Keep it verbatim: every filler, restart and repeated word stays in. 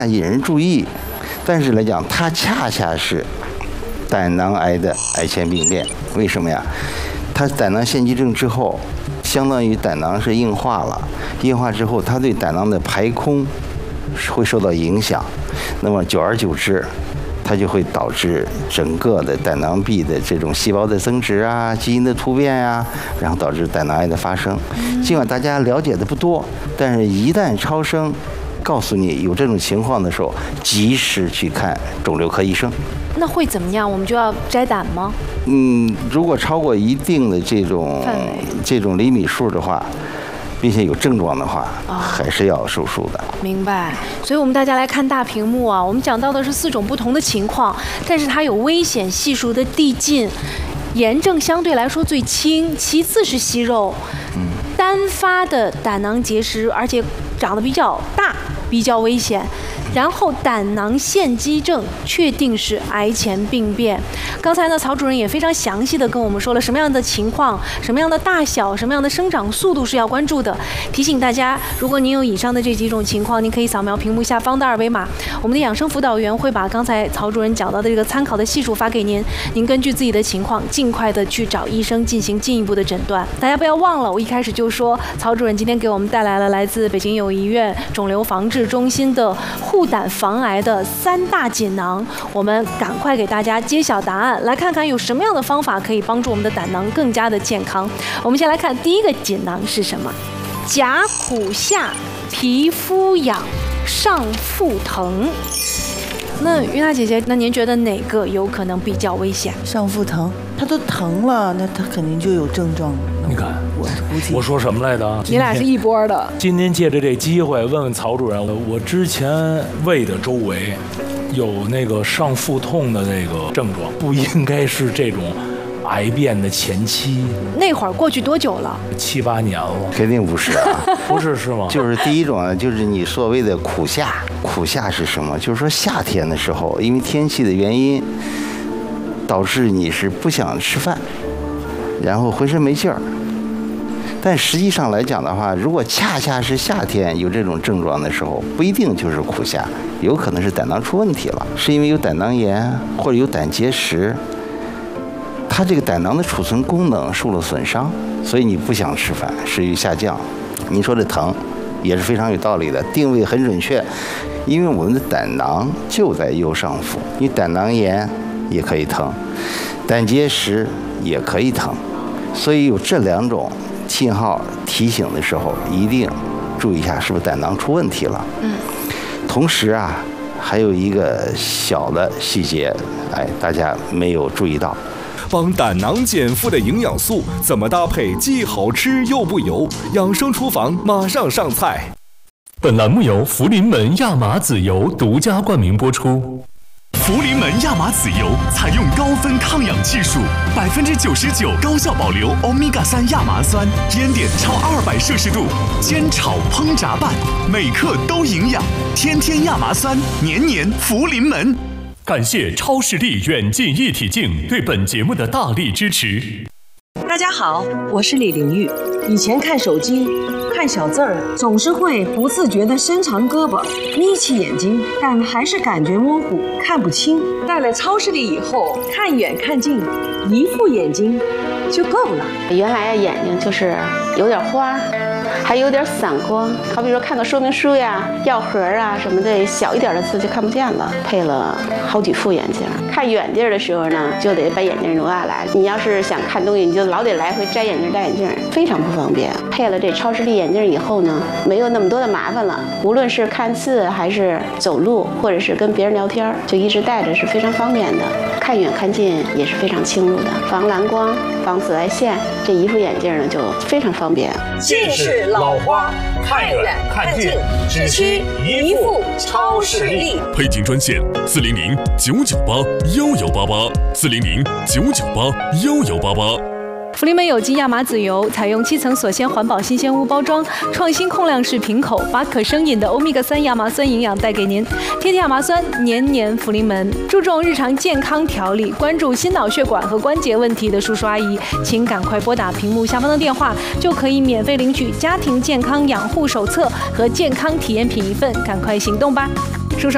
引人注意，但是来讲，它恰恰是胆囊癌的癌前病变。为什么呀？它胆囊腺肌症之后，相当于胆囊是硬化了，硬化之后，它对胆囊的排空会受到影响。那么久而久之，它就会导致整个的胆囊壁的这种细胞的增殖啊、基因的突变呀、啊，然后导致胆囊癌的发生。尽管大家了解的不多，但是一旦超声告诉你有这种情况的时候，及时去看肿瘤科医生。 那会怎么样？我们就要摘胆吗？ 嗯，如果超过一定的这种这种厘米数的话，并且有症状的话，哦、还是要手术的。 明白。所以我们大家来看大屏幕啊，我们讲到的是四种不同的情况，但是它有危险系数的递进。炎症相对来说最轻，其次是息肉，嗯，单发的胆囊结石，而且长得比较大，比较危险。然后胆囊腺肌症确定是癌前病变。刚才呢，曹主任也非常详细的跟我们说了什么样的情况、什么样的大小、什么样的生长速度是要关注的。提醒大家，如果您有以上的这几种情况，您可以扫描屏幕下方的二维码，我们的养生辅导员会把刚才曹主任讲到的这个参考的系数发给您，您根据自己的情况尽快的去找医生进行进一步的诊断。大家不要忘了，我一开始就说，曹主任今天给我们带来了来自北京友谊医院肿瘤防治中心的护胆防癌的三大锦囊，我们赶快给大家揭晓答案，来看看有什么样的方法可以帮助我们的胆囊更加的健康。我们先来看第一个锦囊是什么？甲苦下，皮肤痒，上腹疼。那云娜姐姐，那您觉得哪个有可能比较危险？ 上腹疼，它都疼了，那它肯定就有症状。 你看， 我估计我说什么来着？ 你俩是一波的。 今天借着这机会问问曹主任，我之前胃的周围有那个上腹痛的那个症状，不应该是这种癌变的前期？ 那会儿过去多久了？ 七八年了。 肯定不是啊， 不是是吗？ 就是第一种啊，就是你所谓的苦夏。苦夏是什么？就是说夏天的时候，因为天气的原因，导致你是不想吃饭，然后浑身没劲儿。但实际上来讲的话，如果恰恰是夏天有这种症状的时候，不一定就是苦夏，有可能是胆囊出问题了，是因为有胆囊炎或者有胆结石，它这个胆囊的储存功能受了损伤，所以你不想吃饭，食欲下降。你说的疼也是非常有道理的，定位很准确，因为我们的胆囊就在右上腹，你胆囊炎也可以疼，胆结石也可以疼，所以有这两种信号提醒的时候，一定注意一下是不是胆囊出问题了。嗯。同时啊，还有一个小的细节，哎，大家没有注意到。 帮胆囊减负的营养素怎么搭配既好吃又不油？养生厨房马上上菜。 本栏目由福临门亚麻籽油独家冠名播出。 福临门亚麻籽油采用高分抗氧技术，百分之九十九高效保留欧米伽三亚麻酸，烟点超二百摄氏度，煎炒烹炸拌，每克都营养。天天亚麻酸，年年福临门。 感谢超视力远近一体镜对本节目的大力支持。 大家好，我是李玲玉。以前看手机看小字儿，总是会不自觉地伸长胳膊，眯起眼睛，但还是感觉模糊，看不清。戴了超视力以后，看远看近，一副眼睛就够了。 原来眼睛就是有点花，还有点散光，好比说看个说明书呀、药盒啊什么的，小一点的字就看不见了。配了好几副眼镜，看远地儿的时候呢，就得把眼镜挪下来。你要是想看东西，你就老得来回摘眼镜、摘眼镜，非常不方便。配了这超视力眼镜以后呢，没有那么多的麻烦了。无论是看字，还是走路，或者是跟别人聊天，就一直戴着是非常方便的。看远看近也是非常清楚的，防蓝光、防紫外线。这一副眼镜呢，就非常方便。 近视老花，看远看近，只需一副超视力。 配镜专线：四零零九九八幺幺八八，四零零九九八幺幺八八。 福临门有机亚麻籽油采用七层锁鲜环保新鲜屋包装，创新控量式瓶口，把可生饮的欧米伽三亚麻酸营养带给您。天天亚麻酸，年年福临门。注重日常健康调理，关注心脑血管和关节问题的叔叔阿姨，请赶快拨打屏幕下方的电话，就可以免费领取家庭健康养护手册和健康体验品一份，赶快行动吧。